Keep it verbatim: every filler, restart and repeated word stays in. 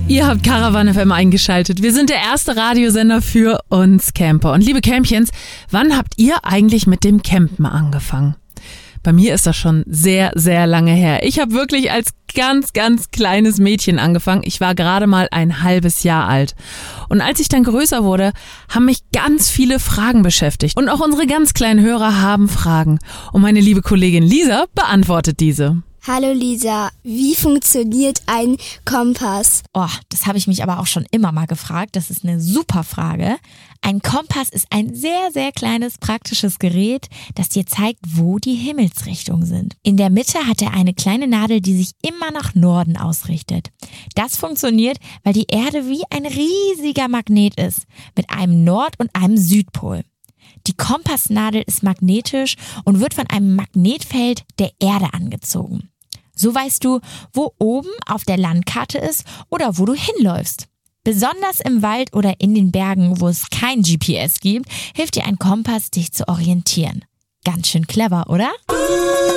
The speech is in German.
Ihr habt Caravan F M eingeschaltet. Wir sind der erste Radiosender für uns Camper. Und liebe Campchens, wann habt ihr eigentlich mit dem Campen angefangen? Bei mir ist das schon sehr, sehr lange her. Ich habe wirklich als ganz, ganz kleines Mädchen angefangen. Ich war gerade mal ein halbes Jahr alt. Und als ich dann größer wurde, haben mich ganz viele Fragen beschäftigt. Und auch unsere ganz kleinen Hörer haben Fragen. Und meine liebe Kollegin Lisa beantwortet diese. Hallo Lisa, wie funktioniert ein Kompass? Oh, das habe ich mich aber auch schon immer mal gefragt. Das ist eine super Frage. Ein Kompass ist ein sehr, sehr kleines praktisches Gerät, das dir zeigt, wo die Himmelsrichtungen sind. In der Mitte hat er eine kleine Nadel, die sich immer nach Norden ausrichtet. Das funktioniert, weil die Erde wie ein riesiger Magnet ist, mit einem Nord- und einem Südpol. Die Kompassnadel ist magnetisch und wird von einem Magnetfeld der Erde angezogen. So weißt du, wo oben auf der Landkarte ist oder wo du hinläufst. Besonders im Wald oder in den Bergen, wo es kein G P S gibt, hilft dir ein Kompass, dich zu orientieren. Ganz schön clever, oder?